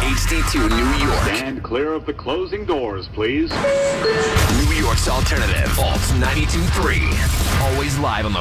HD2 New York. Stand clear of the closing doors, please. New York's alternative. Alt 92.3. Always live on the